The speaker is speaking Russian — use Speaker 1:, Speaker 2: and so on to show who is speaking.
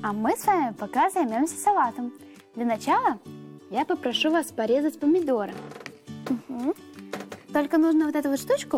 Speaker 1: А мы с вами пока займемся салатом. Для начала я попрошу вас порезать помидоры. Только нужно вот эту вот штучку